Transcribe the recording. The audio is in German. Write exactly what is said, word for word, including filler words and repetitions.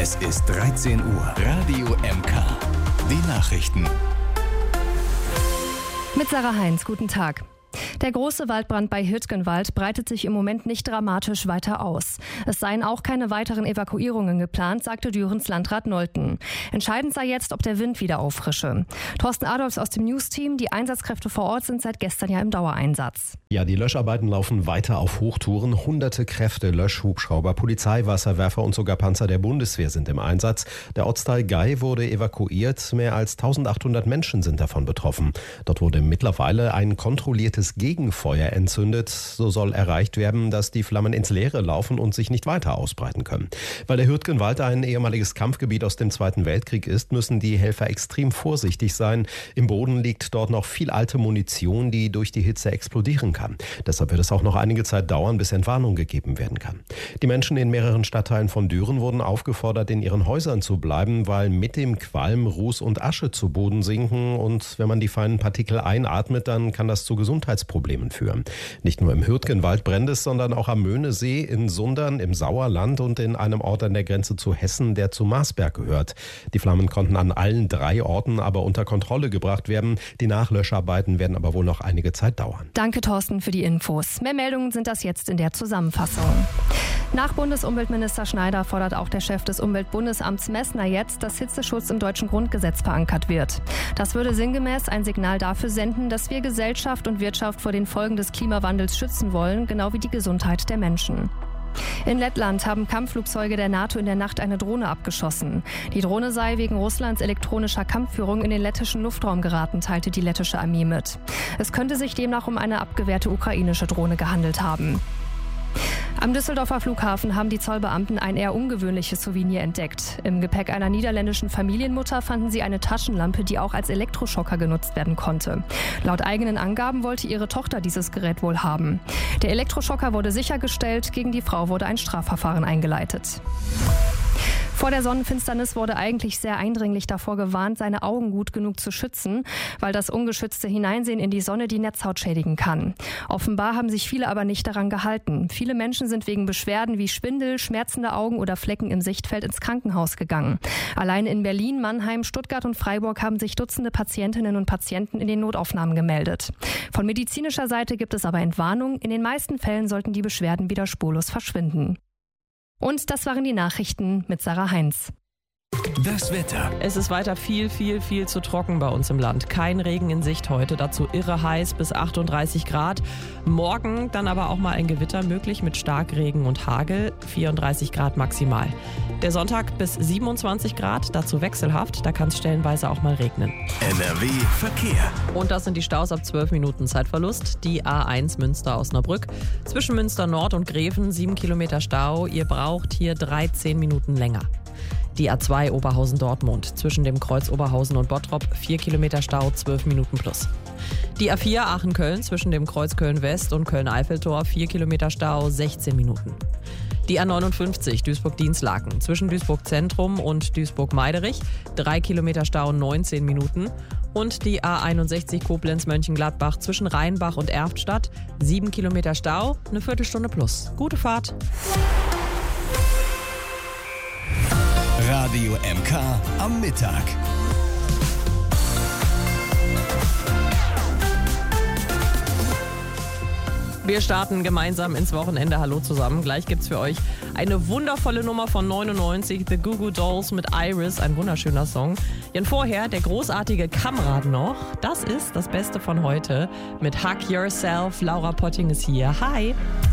Es ist dreizehn Uhr. Radio M K. Die Nachrichten. Mit Sarah Heinz, guten Tag. Der große Waldbrand bei Hürtgenwald breitet sich im Moment nicht dramatisch weiter aus. Es seien auch keine weiteren Evakuierungen geplant, sagte Dürens Landrat Nolten. Entscheidend sei jetzt, ob der Wind wieder auffrische. Thorsten Adolfs aus dem News-Team, die Einsatzkräfte vor Ort sind seit gestern ja im Dauereinsatz. Ja, die Löscharbeiten laufen weiter auf Hochtouren. Hunderte Kräfte, Löschhubschrauber, Polizei, Wasserwerfer und sogar Panzer der Bundeswehr sind im Einsatz. Der Ortsteil Gei wurde evakuiert. Mehr als eintausendachthundert Menschen sind davon betroffen. Dort wurde mittlerweile ein kontrolliertes Gegenfeuer entzündet. So soll erreicht werden, dass die Flammen ins Leere laufen und sich nicht weiter ausbreiten können. Weil der Hürtgenwald ein ehemaliges Kampfgebiet aus dem Zweiten Weltkrieg ist, müssen die Helfer extrem vorsichtig sein. Im Boden liegt dort noch viel alte Munition, die durch die Hitze explodieren kann. Deshalb wird es auch noch einige Zeit dauern, bis Entwarnung gegeben werden kann. Die Menschen in mehreren Stadtteilen von Düren wurden aufgefordert, in ihren Häusern zu bleiben, weil mit dem Qualm Ruß und Asche zu Boden sinken. Und wenn man die feinen Partikel einatmet, dann kann das zu Gesundheitsproblemen führen. Nicht nur im Hürtgenwald brennt es, sondern auch am Möhnesee, in Sundern, im Sauerland und in einem Ort an der Grenze zu Hessen, der zu Marsberg gehört. Die Flammen konnten an allen drei Orten aber unter Kontrolle gebracht werden. Die Nachlöscharbeiten werden aber wohl noch einige Zeit dauern. Danke, Thorsten, für die Infos. Mehr Meldungen sind das jetzt in der Zusammenfassung. Nach Bundesumweltminister Schneider fordert auch der Chef des Umweltbundesamts Messner jetzt, dass Hitzeschutz im deutschen Grundgesetz verankert wird. Das würde sinngemäß ein Signal dafür senden, dass wir Gesellschaft und Wirtschaft vor den Folgen des Klimawandels schützen wollen, genau wie die Gesundheit der Menschen. In Lettland haben Kampfflugzeuge der NATO in der Nacht eine Drohne abgeschossen. Die Drohne sei wegen Russlands elektronischer Kampfführung in den lettischen Luftraum geraten, teilte die lettische Armee mit. Es könnte sich demnach um eine abgewehrte ukrainische Drohne gehandelt haben. Am Düsseldorfer Flughafen haben die Zollbeamten ein eher ungewöhnliches Souvenir entdeckt. Im Gepäck einer niederländischen Familienmutter fanden sie eine Taschenlampe, die auch als Elektroschocker genutzt werden konnte. Laut eigenen Angaben wollte ihre Tochter dieses Gerät wohl haben. Der Elektroschocker wurde sichergestellt, gegen die Frau wurde ein Strafverfahren eingeleitet. Vor der Sonnenfinsternis wurde eigentlich sehr eindringlich davor gewarnt, seine Augen gut genug zu schützen, weil das ungeschützte Hineinsehen in die Sonne die Netzhaut schädigen kann. Offenbar haben sich viele aber nicht daran gehalten. Viele Menschen sind wegen Beschwerden wie Schwindel, schmerzende Augen oder Flecken im Sichtfeld ins Krankenhaus gegangen. Allein in Berlin, Mannheim, Stuttgart und Freiburg haben sich Dutzende Patientinnen und Patienten in den Notaufnahmen gemeldet. Von medizinischer Seite gibt es aber Entwarnung. In den meisten Fällen sollten die Beschwerden wieder spurlos verschwinden. Und das waren die Nachrichten mit Sarah Heinz. Das Wetter. Es ist weiter viel, viel, viel zu trocken bei uns im Land. Kein Regen in Sicht heute, dazu irre heiß bis achtunddreißig Grad. Morgen dann aber auch mal ein Gewitter möglich mit Starkregen und Hagel, vierunddreißig Grad maximal. Der Sonntag bis siebenundzwanzig Grad, dazu wechselhaft, da kann es stellenweise auch mal regnen. N R W Verkehr. Und das sind die Staus ab zwölf Minuten Zeitverlust. Die A eins Münster-Osnabrück. Zwischen Münster Nord und Greven sieben Kilometer Stau. Ihr braucht hier dreizehn Minuten länger. Die A zwei Oberhausen-Dortmund. Zwischen dem Kreuz Oberhausen und Bottrop vier Kilometer Stau, zwölf Minuten plus. Die A vier Aachen-Köln zwischen dem Kreuz Köln-West und Köln-Eiffeltor vier Kilometer Stau, sechzehn Minuten. Die A neunundfünfzig Duisburg-Dienstlaken zwischen Duisburg-Zentrum und Duisburg-Meiderich drei Kilometer Stau, neunzehn Minuten. Und die A einundsechzig Koblenz-Mönchengladbach zwischen Rheinbach und Erftstadt sieben Kilometer Stau, eine Viertelstunde plus. Gute Fahrt. Radio M K am Mittag. Wir starten gemeinsam ins Wochenende. Hallo zusammen. Gleich gibt's für euch eine wundervolle Nummer von neunundneunzig, The Goo Goo Dolls mit Iris, ein wunderschöner Song. Jan vorher der großartige Kamrad noch. Das ist das Beste von heute mit Hug Yourself. Laura Potting ist hier. Hi.